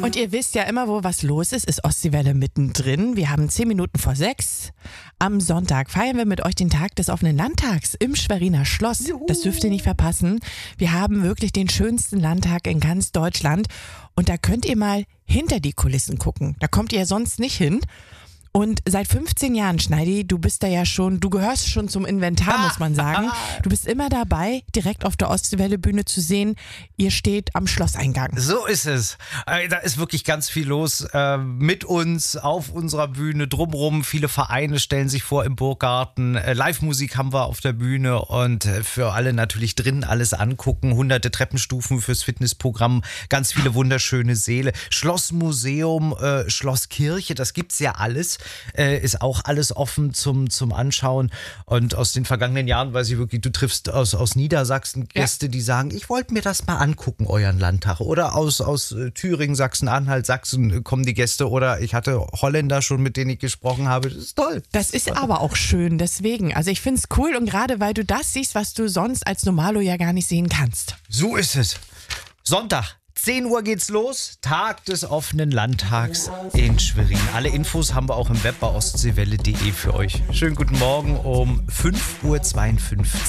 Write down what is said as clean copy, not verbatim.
Und ihr wisst ja immer, wo was los ist Ostseewelle mittendrin. Wir haben 10 Minuten vor 6. Am Sonntag feiern wir mit euch den Tag des offenen Landtags im Schweriner Schloss. Juhu. Das dürft ihr nicht verpassen. Wir haben wirklich den schönsten Landtag in ganz Deutschland. Und da könnt ihr mal hinter die Kulissen gucken. Da kommt ihr ja sonst nicht hin. Und seit 15 Jahren, Schneidi, du bist da ja schon, du gehörst schon zum Inventar, muss man sagen. Du bist immer dabei, direkt auf der Ostseewelle-Bühne zu sehen. Ihr steht am Schlosseingang. So ist es. Da ist wirklich ganz viel los mit uns auf unserer Bühne, drumherum. Viele Vereine stellen sich vor im Burggarten. Live-Musik haben wir auf der Bühne und für alle natürlich drin alles angucken. Hunderte Treppenstufen fürs Fitnessprogramm, ganz viele wunderschöne Säle. Schlossmuseum, Schlosskirche, das gibt's ja alles. Ist auch alles offen zum Anschauen. Und aus den vergangenen Jahren weiß ich wirklich, du triffst aus Niedersachsen Gäste, die sagen, ich wollte mir das mal angucken, euren Landtag. Oder aus Thüringen, Sachsen-Anhalt, Sachsen kommen die Gäste. Oder ich hatte Holländer schon, mit denen ich gesprochen habe. Das ist toll. Das ist aber auch schön, deswegen. Also ich finde es cool und gerade weil du das siehst, was du sonst als Normalo ja gar nicht sehen kannst. So ist es. Sonntag. 10 Uhr geht's los, Tag des offenen Landtags in Schwerin. Alle Infos haben wir auch im Web bei ostseewelle.de für euch. Schönen guten Morgen um 5.52 Uhr.